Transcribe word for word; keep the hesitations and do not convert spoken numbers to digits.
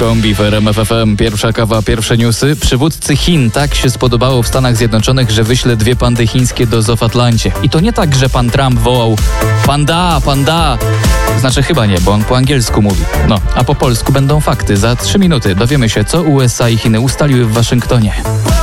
Kombi w R M F F M. Pierwsza kawa, pierwsze newsy. Przywódcy Chin tak się spodobało w Stanach Zjednoczonych, że wyśle dwie pandy chińskie do zoo w Atlancie. I to nie tak, że pan Trump wołał panda, panda. Znaczy chyba nie, bo on po angielsku mówi. No, a po polsku będą fakty. Za trzy minuty dowiemy się, co U S A i Chiny ustaliły w Waszyngtonie.